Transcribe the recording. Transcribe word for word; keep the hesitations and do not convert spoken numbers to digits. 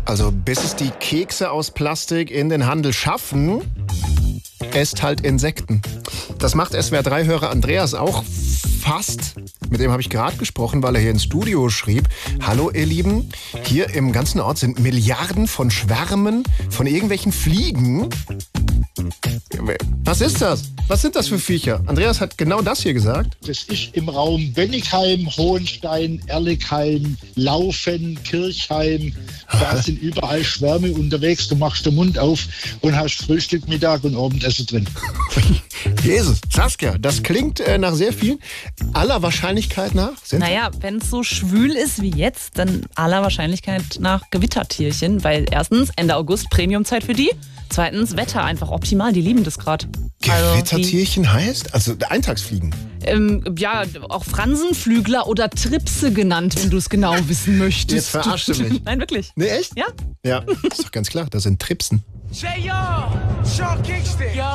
Also bis es die Kekse aus Plastik in den Handel schaffen, esst halt Insekten. Das macht S W R drei Hörer Andreas auch fast. Mit dem habe ich gerade gesprochen, weil er hier ins Studio schrieb: Hallo ihr Lieben, hier im ganzen Ort sind Milliarden von Schwärmen von irgendwelchen Fliegen. Was ist das? Was sind das für Viecher? Andreas hat genau das hier gesagt. Das ist im Raum Bennigheim, Hohenstein, Erlikheim, Laufen, Kirchheim. Da sind überall Schwärme unterwegs. Du machst den Mund auf und hast Frühstück, Mittag und Abendessen drin. Jesus, Saskia, das klingt äh, nach sehr viel. Aller Wahrscheinlichkeit nach? Sind Naja, wenn es so schwül ist wie jetzt, dann aller Wahrscheinlichkeit nach Gewittertierchen. Weil erstens, Ende August, Premiumzeit für die. Zweitens, Wetter einfach optimal, die lieben das gerade. Gewittertierchen also heißt? Also Eintagsfliegen? Ähm, ja, auch Fransenflügler oder Tripse genannt, wenn du es genau wissen möchtest. Jetzt verarscht du mich. Nein, wirklich. Nee, echt? Ja. Ja, ist doch ganz klar, das sind Tripsen. J R, Sean Kingston.